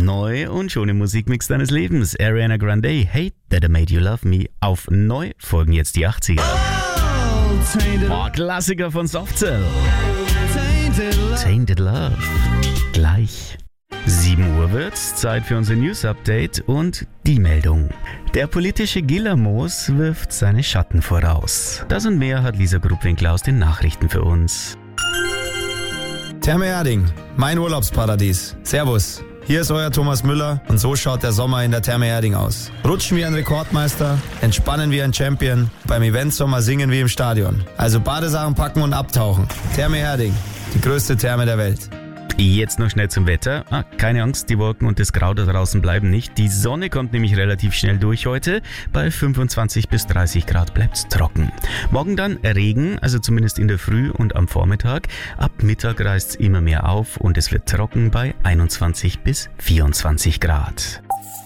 Neu und schon im Musikmix deines Lebens. Ariana Grande, Hate That I Made You Love Me. Auf neu folgen jetzt die 80er. Klassiker von Softcell. Tainted Love. Gleich. 7 Uhr wird's, Zeit für unser News-Update und die Meldung. Der politische Gillermoos wirft seine Schatten voraus. Das und mehr hat Lisa Grubwinkler aus den Nachrichten für uns. Therme Erding, mein Urlaubsparadies. Servus, hier ist euer Thomas Müller und so schaut der Sommer in der Therme Erding aus. Rutschen wie ein Rekordmeister, entspannen wie ein Champion, beim Eventsommer singen wie im Stadion. Also Badesachen packen und abtauchen. Therme Erding, die größte Therme der Welt. Jetzt noch schnell zum Wetter. Keine Angst, die Wolken und das Grau da draußen bleiben nicht. Die Sonne kommt nämlich relativ schnell durch heute. Bei 25 bis 30 Grad bleibt's trocken. Morgen dann Regen, also zumindest in der Früh und am Vormittag. Ab Mittag reißt's immer mehr auf und es wird trocken bei 21 bis 24 Grad.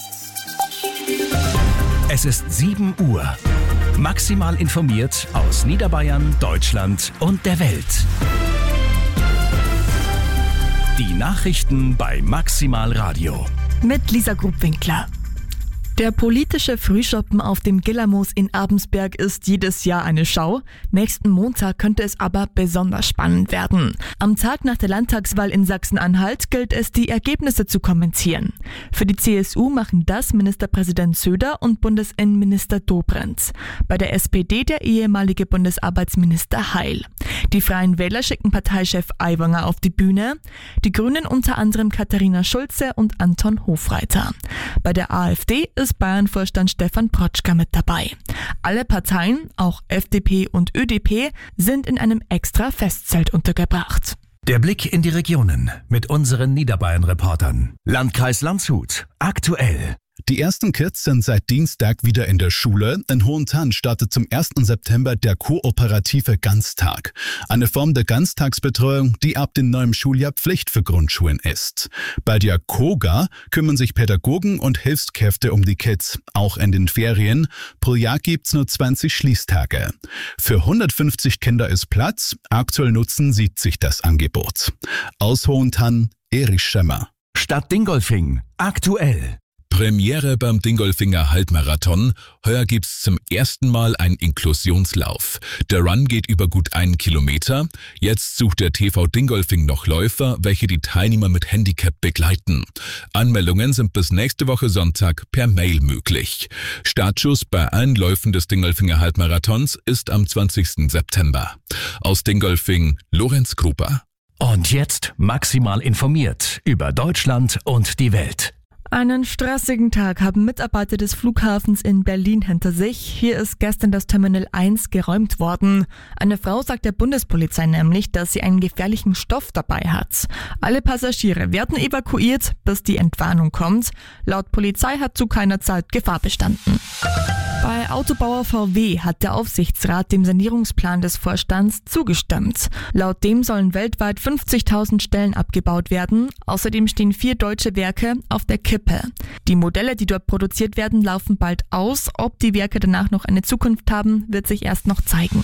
Es ist 7 Uhr. Maximal informiert aus Niederbayern, Deutschland und der Welt. Die Nachrichten bei Maximal Radio. Mit Lisa Grubwinkler. Der politische Frühschoppen auf dem Gillermoos in Abensberg ist jedes Jahr eine Schau. Nächsten Montag könnte es aber besonders spannend werden. Am Tag nach der Landtagswahl in Sachsen-Anhalt gilt es, die Ergebnisse zu kommentieren. Für die CSU machen das Ministerpräsident Söder und Bundesinnenminister Dobrindt. Bei der SPD der ehemalige Bundesarbeitsminister Heil. Die Freien Wähler schicken Parteichef Aiwanger auf die Bühne. Die Grünen unter anderem Katharina Schulze und Anton Hofreiter. Bei der AfD ist Bayern-Vorstand Stefan Protschka mit dabei. Alle Parteien, auch FDP und ÖDP, sind in einem extra Festzelt untergebracht. Der Blick in die Regionen mit unseren Niederbayern-Reportern. Landkreis Landshut. Aktuell. Die ersten Kids sind seit Dienstag wieder in der Schule. In Hohentann startet zum 1. September der kooperative Ganztag. Eine Form der Ganztagsbetreuung, die ab dem neuen Schuljahr Pflicht für Grundschulen ist. Bei der KOGA kümmern sich Pädagogen und Hilfskräfte um die Kids, auch in den Ferien. Pro Jahr gibt's nur 20 Schließtage. Für 150 Kinder ist Platz. Aktuell nutzen 70 das Angebot. Aus Hohentann, Erich Schemmer. Stadt Dingolfing. Aktuell. Premiere beim Dingolfinger Halbmarathon. Heuer gibt's zum ersten Mal einen Inklusionslauf. Der Run geht über gut 1 Kilometer. Jetzt sucht der TV Dingolfing noch Läufer, welche die Teilnehmer mit Handicap begleiten. Anmeldungen sind bis nächste Woche Sonntag per Mail möglich. Startschuss bei allen Läufen des Dingolfinger Halbmarathons ist am 20. September. Aus Dingolfing, Lorenz Gruber. Und jetzt maximal informiert über Deutschland und die Welt. Einen stressigen Tag haben Mitarbeiter des Flughafens in Berlin hinter sich. Hier ist gestern das Terminal 1 geräumt worden. Eine Frau sagt der Bundespolizei nämlich, dass sie einen gefährlichen Stoff dabei hat. Alle Passagiere werden evakuiert, bis die Entwarnung kommt. Laut Polizei hat zu keiner Zeit Gefahr bestanden. Bei Autobauer VW hat der Aufsichtsrat dem Sanierungsplan des Vorstands zugestimmt. Laut dem sollen weltweit 50.000 Stellen abgebaut werden. Außerdem stehen 4 deutsche Werke auf der Kippe. Die Modelle, die dort produziert werden, laufen bald aus. Ob die Werke danach noch eine Zukunft haben, wird sich erst noch zeigen.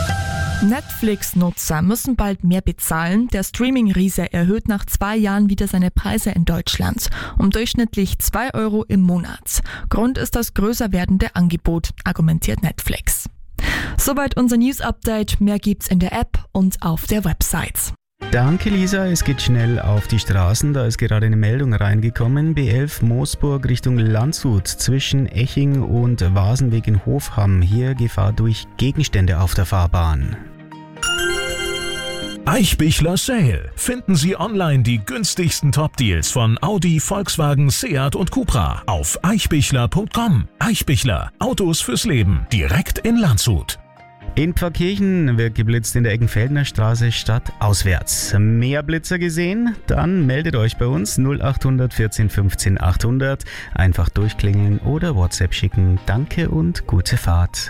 Netflix-Nutzer müssen bald mehr bezahlen. Der Streaming-Riese erhöht nach 2 Jahren wieder seine Preise in Deutschland um durchschnittlich 2 € im Monat. Grund ist das größer werdende Angebot, argumentiert Netflix. Soweit unser News-Update. Mehr gibt's in der App und auf der Website. Danke Lisa, es geht schnell auf die Straßen, da ist gerade eine Meldung reingekommen. B11 Moosburg Richtung Landshut zwischen Eching und Wasenweg in Hofham. Hier Gefahr durch Gegenstände auf der Fahrbahn. Eichbichler Sale. Finden Sie online die günstigsten Top-Deals von Audi, Volkswagen, Seat und Cupra auf eichbichler.com. Eichbichler, Autos fürs Leben, direkt in Landshut. In Pfarrkirchen wird geblitzt in der Eggenfeldner Straße stadtauswärts. Mehr Blitzer gesehen? Dann meldet euch bei uns 0800 14 15 800. Einfach durchklingeln oder WhatsApp schicken. Danke und gute Fahrt.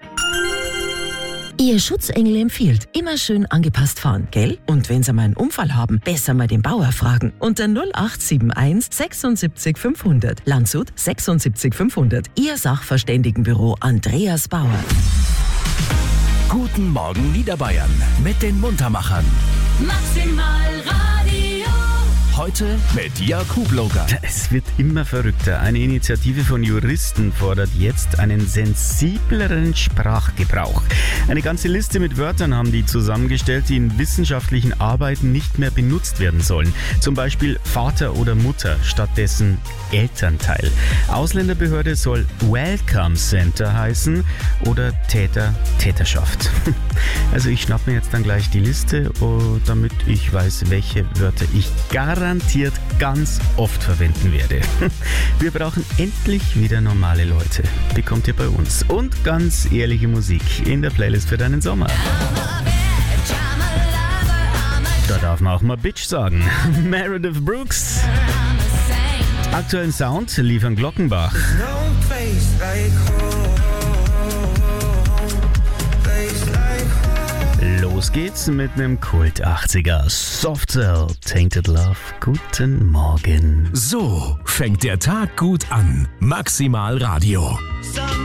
Ihr Schutzengel empfiehlt, immer schön angepasst fahren, gell? Und wenn Sie mal einen Unfall haben, besser mal den Bauer fragen. Unter 0871 76 500. Landshut 76 500. Ihr Sachverständigenbüro Andreas Bauer. Guten Morgen Niederbayern mit den Muntermachern. Maximal Radio. Heute mit Jakub Logan. Es wird immer verrückter. Eine Initiative von Juristen fordert jetzt einen sensibleren Sprachgebrauch. Eine ganze Liste mit Wörtern haben die zusammengestellt, die in wissenschaftlichen Arbeiten nicht mehr benutzt werden sollen. Zum Beispiel Vater oder Mutter, stattdessen Elternteil. Ausländerbehörde soll Welcome Center heißen oder Täterschaft. Also ich schnapp mir jetzt dann gleich die Liste, damit ich weiß, welche Wörter ich garantiert ganz oft verwenden werde. Wir brauchen endlich wieder normale Leute. Bekommt ihr bei uns. Und ganz ehrliche Musik in der Playlist für deinen Sommer. Da darf man auch mal Bitch sagen. Meredith Brooks. Aktuellen Sound liefern Glockenbach. Los geht's mit einem Kult 80er. Soft Cell, Tainted Love. Guten Morgen. So fängt der Tag gut an. Maximal Radio.